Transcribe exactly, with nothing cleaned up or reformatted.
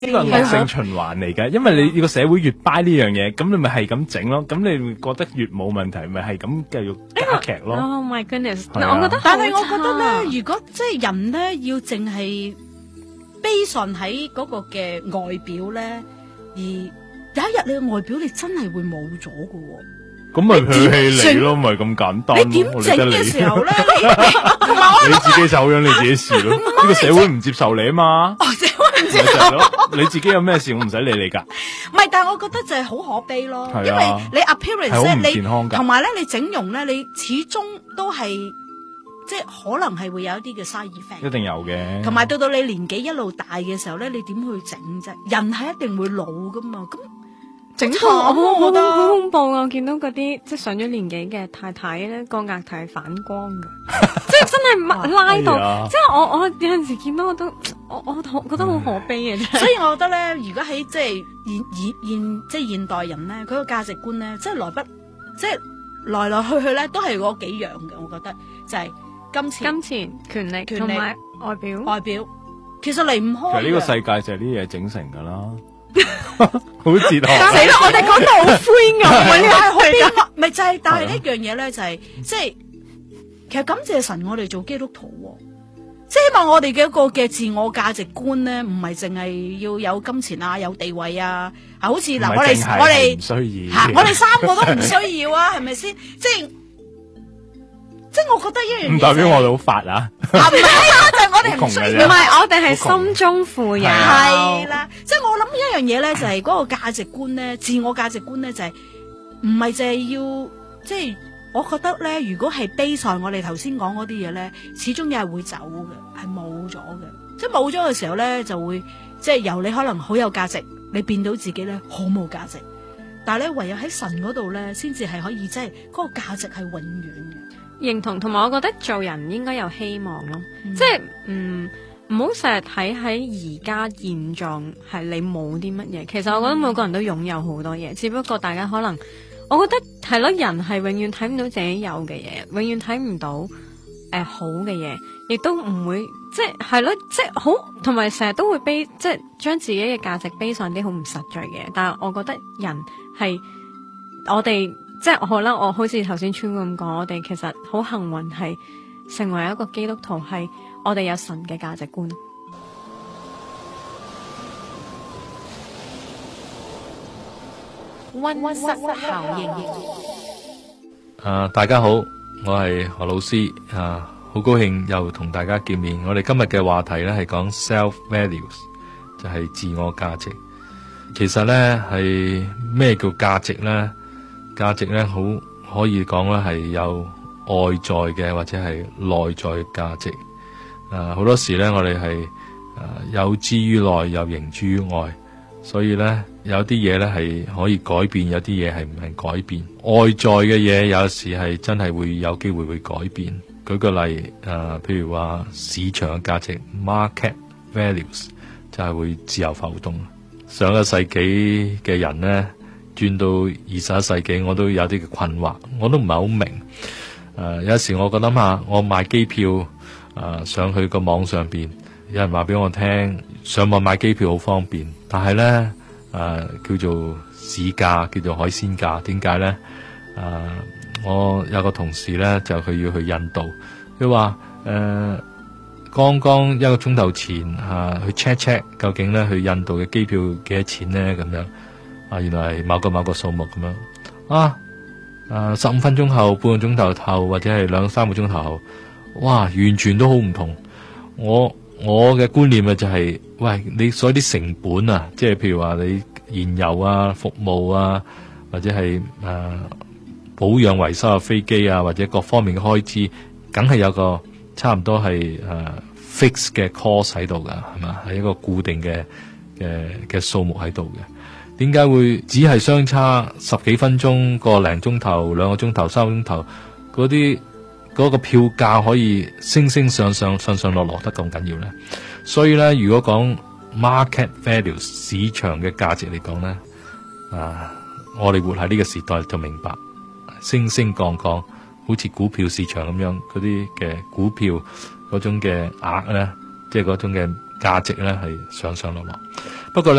呢個惡性循環嚟嘅，因為你個社會越 buy 呢樣嘢，咁你咪係咁整咯，咁你會覺得越冇問題，咪係咁繼續加劇咯。 Oh my goodness！ 啊、 我覺得， 但係我覺得咧，如果即係人咧要淨係 base on喺嗰個嘅外表咧，而有一日你嘅外表你真係會冇咗㗎喎。 咁咪佢氣你咯，咪咁簡單。 你點整嘅時候咧？ 你自己走樣你自己事咯，呢個社會唔接受你啊嘛。 哦，社會唔接受。 你自己有咩事，我唔使理你噶。 唔係，但係我覺得就係好可悲咯， 啊、 因為你 appearance 咧， 你同埋咧，你整容咧，你始終都係即係可能係會有一啲嘅 side effect。 一定有嘅。 同埋到到你年紀一路大嘅時候咧，你點去整啫？人係一定會老噶嘛，咁。 整到我好好恐怖啊！我見到嗰啲即係上咗年紀嘅太太咧，個額頭係反光嘅，即係真係拉到，哎、即係我我有陣時見到我都我我覺得好可悲嘅。 所以我覺得咧，如果喺即係現現現即係現代人咧，佢個價值觀咧，即係來不即係來來去去咧，都係嗰幾樣嘅。我覺得就係金錢、 金錢、權力、 權力、 外表、 外表，其實離唔開。 其實呢個世界就係呢啲嘢整成噶啦。好哲學，死啦！我哋講到好灰暗，唔係好邊個？咪就係，但係呢樣嘢咧，就係即係，其實感謝神，我哋做基督徒，即係希望我哋嘅一個嘅自我價值觀咧，唔係淨係要有金錢啊，有地位啊，啊，好似嗱，我哋我哋唔需要， 我哋三個都唔需要啊，係咪先？即係。即係我覺得一樣嘢， 唔代表我哋好發啊！ 唔係啊，就係我哋唔需要， 唔係我哋係心中富有。 係啦，即係我諗一樣嘢咧，就係嗰個價值觀咧，自我價值觀咧，就係唔係淨係要，即係我覺得咧，如果係 base on我哋頭先講嗰啲嘢咧，始終又係會走嘅，係冇咗嘅。即係冇咗嘅時候咧，就會即係由你可能好有價值，你變到自己咧好冇價值。但係咧，唯有喺神嗰度咧，先至係可以即係嗰個價值係永遠嘅。 認同，同埋我覺得做人應該有希望咯，嗯、即係唔唔好成日睇喺而家現狀係你冇啲乜嘢。其實我覺得每個人都擁有好多嘢，嗯、只不過大家可能，我覺得係咯，人係永遠睇唔到自己有嘅嘢，永遠睇唔到誒、呃、好嘅嘢，亦都唔會即係係咯，即係好，同埋成日都會悲，即係將自己嘅價值悲上啲好唔實在嘅。但係我覺得人係我哋。即係可能我好似頭先川咁講，我哋其實好幸運係成為一個基督徒，係我哋有神嘅價值觀。 溫室效應。 啊，大家好，我係何老師啊，好高興又同大家見面。我哋今日嘅話題咧係講 self values， 就係自我價值。其實咧係咩叫價值咧？價值咧，好可以講咧係有外在嘅或者係內在嘅價值。啊，好多時咧我哋係啊有之於內，又形之於外。所以咧有啲嘢咧係可以改變，有啲嘢係唔係改變。外在嘅嘢有時係真係會有機會會改變。舉個例，啊，譬如話市場嘅價值 （market values） 就係會自由浮動。上個世紀嘅人咧，轉到二十一世紀，我都有啲嘅困惑，我都唔係好明。誒、呃，有時我覺得下，我買機票誒、呃、上去個網上邊，有人話俾我聽，上網買機票好方便，但係咧誒叫做市價，叫做海鮮價。點解咧？誒、呃，我有個同事咧，就佢要去印度，佢話誒剛剛一個鐘頭前嚇、啊、去 check check 究竟咧去印度嘅機票幾多錢咧咁樣。啊，原來係某個某個數目咁樣啊！誒，十五分鐘後、半個鐘頭後，或者係兩三個鐘頭後，哇，完全都好唔同。我我嘅觀念啊、就係，就係喂，你所有啲成本啊，即係譬如話你燃油啊、服務啊，或者係誒、呃、保養維修嘅飛機啊，或者各方面嘅開支，梗係有個差唔多係誒、呃、fix 嘅 cost 喺度㗎，係嘛？係一個固定嘅嘅嘅數目喺度嘅。點解會只係相差十幾分鐘、個零鐘頭、兩個鐘頭、三個鐘頭嗰啲嗰個票價可以升升上上、上上落落得咁緊要呢？所以咧，如果講 market value 市場嘅價值嚟講咧，啊，我哋活喺呢個時代就明白升升降降，好似股票市場咁樣嗰啲嘅股票嗰種嘅額咧，即係嗰種嘅價值咧係上上落落。不過咧。